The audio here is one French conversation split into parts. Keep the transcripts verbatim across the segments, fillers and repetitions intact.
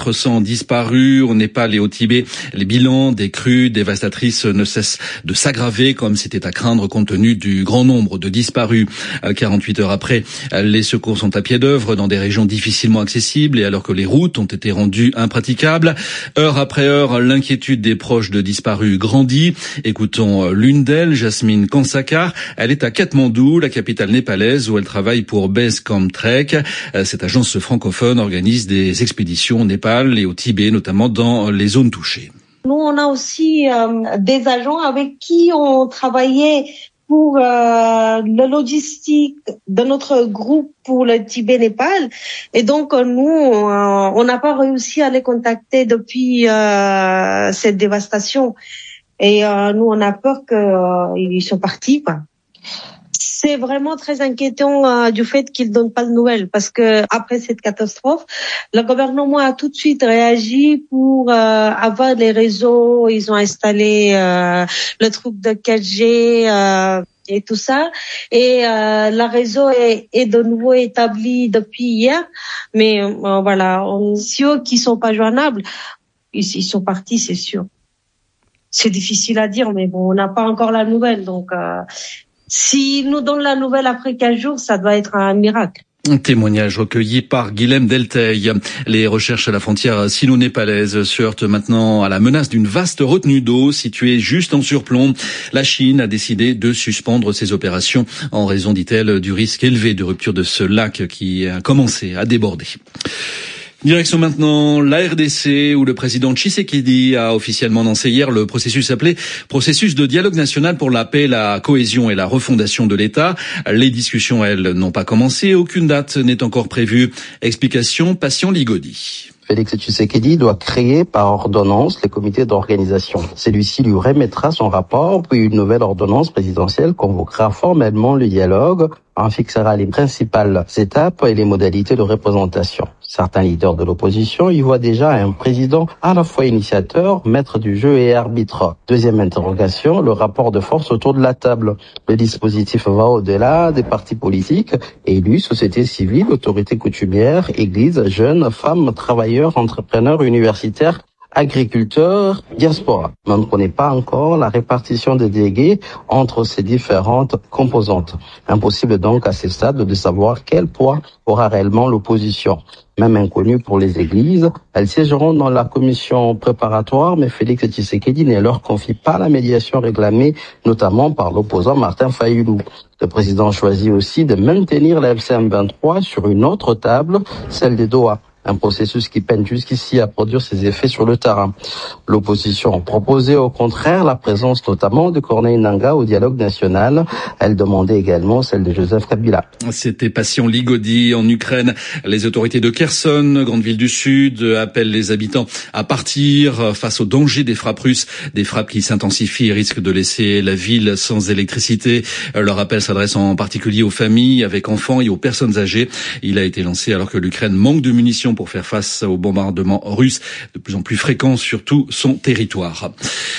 quatre cents disparus au Népal et au Tibet. Les bilans des crues dévastatrices ne cessent de s'aggraver, comme c'était à craindre compte tenu du grand nombre de disparus. quarante-huit heures après, les secours sont à pied d'œuvre dans des régions difficilement accessibles et alors que les routes ont été rendues impraticables. Heure après heure, l'inquiétude des proches de disparus grandit. Écoutons l'une d'elles, Jasmine Kansakar. Elle est à Katmandou, la capitale népalaise, où elle travaille pour Base Camp Trek. Cette agence francophone organise des expéditions au Népal et au Tibet, notamment dans les zones touchées. Nous, on a aussi euh, des agents avec qui on travaillait pour euh, la logistique de notre groupe pour le Tibet-Népal. Et donc, nous, euh, on n'a pas réussi à les contacter depuis euh, cette dévastation. Et euh, nous, on a peur qu'ils euh, sont partis, quoi. C'est vraiment très inquiétant euh, du fait qu'ils donnent pas de nouvelles, parce que après cette catastrophe, le gouvernement a tout de suite réagi pour euh, avoir les réseaux. Ils ont installé euh, le truc de quatre G euh, et tout ça, et euh, le réseau est, est de nouveau établi depuis hier. Mais euh, voilà, on, ceux qui sont pas joignables, ils, ils sont partis, c'est sûr. C'est difficile à dire, mais bon, on n'a pas encore la nouvelle, donc. Euh, S'ils nous donnent la nouvelle après quinze jours, ça doit être un miracle. Un témoignage recueilli par Guilhem Delteil. Les recherches à la frontière sino-népalaise se heurtent maintenant à la menace d'une vaste retenue d'eau située juste en surplomb. La Chine a décidé de suspendre ses opérations en raison, dit-elle, du risque élevé de rupture de ce lac qui a commencé à déborder. Direction maintenant la R D C, où le président Tshisekedi a officiellement lancé hier le processus appelé processus de dialogue national pour la paix, la cohésion et la refondation de l'État. Les discussions, elles, n'ont pas commencé. Aucune date n'est encore prévue. Explication, Patient Ligodi. Félix Tshisekedi doit créer par ordonnance les comités d'organisation. Celui-ci lui remettra son rapport, puis une nouvelle ordonnance présidentielle convoquera formellement le dialogue, en fixera les principales étapes et les modalités de représentation. Certains leaders de l'opposition y voient déjà un président à la fois initiateur, maître du jeu et arbitre. Deuxième interrogation, le rapport de force autour de la table. Le dispositif va au-delà des partis politiques, élus, société civile, autorités coutumières, églises, jeunes, femmes, travailleurs, entrepreneurs, universitaires, agriculteurs, diaspora. Mais on ne connaît pas encore la répartition des délégués entre ces différentes composantes. Impossible donc à ce stade de savoir quel poids aura réellement l'opposition. Même inconnue pour les églises, elles siégeront dans la commission préparatoire, mais Félix Tshisekedi ne leur confie pas la médiation réclamée, notamment par l'opposant Martin Fayulu. Le président choisit aussi de maintenir la F C M vingt-trois sur une autre table, celle des Doha. Un processus qui peine jusqu'ici à produire ses effets sur le terrain. L'opposition proposait au contraire la présence notamment de Corneille Nangaa au dialogue national. Elle demandait également celle de Joseph Kabila. C'était Patient Ligodi. En Ukraine, les autorités de Kherson, grande ville du sud, appellent les habitants à partir face au danger des frappes russes. Des frappes qui s'intensifient et risquent de laisser la ville sans électricité. Leur appel s'adresse en particulier aux familles avec enfants et aux personnes âgées. Il a été lancé alors que l'Ukraine manque de munitions pour faire face aux bombardements russes de plus en plus fréquents sur tout son territoire.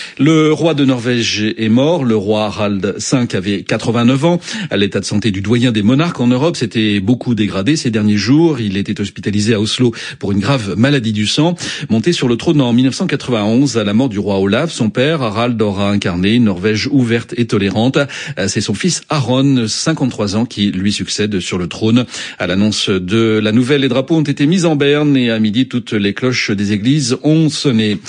Le roi de Norvège est mort. Le roi Harald cinq avait quatre-vingt-neuf ans. L'état de santé du doyen des monarques en Europe s'était beaucoup dégradé ces derniers jours. Il était hospitalisé à Oslo pour une grave maladie du sang. Monté sur le trône en mille neuf cent quatre-vingt-onze, à la mort du roi Olav, son père Harald aura incarné une Norvège ouverte et tolérante. C'est son fils Aron, cinquante-trois ans, qui lui succède sur le trône. À l'annonce de la nouvelle, les drapeaux ont été mis en berne et à midi, toutes les cloches des églises ont sonné.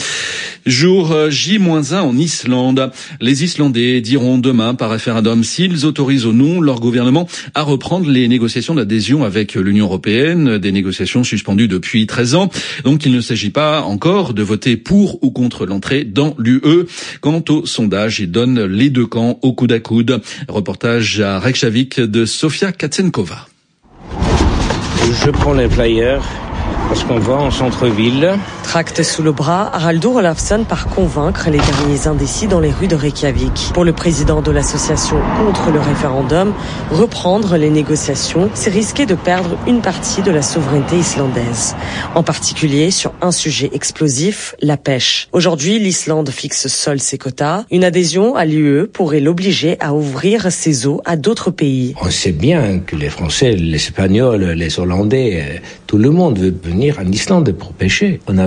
Jour J moins un en Islande. Les Islandais diront demain par référendum s'ils autorisent ou non leur gouvernement à reprendre les négociations d'adhésion avec l'Union européenne, des négociations suspendues depuis treize ans. Donc il ne s'agit pas encore de voter pour ou contre l'entrée dans l'U E. Quant au sondage, il donne les deux camps au coude à coude. Reportage à Reykjavik de Sofia Katsenkova. Je prends les flyers parce qu'on va en centre-ville. Tracté sous le bras, Haraldur Olafsson part convaincre les derniers indécis dans les rues de Reykjavik. Pour le président de l'association contre le référendum, reprendre les négociations, c'est risquer de perdre une partie de la souveraineté islandaise. En particulier sur un sujet explosif, la pêche. Aujourd'hui, l'Islande fixe seule ses quotas. Une adhésion à l'U E pourrait l'obliger à ouvrir ses eaux à d'autres pays. On sait bien que les Français, les Espagnols, les Hollandais, tout le monde veut venir en Islande pour pêcher. On a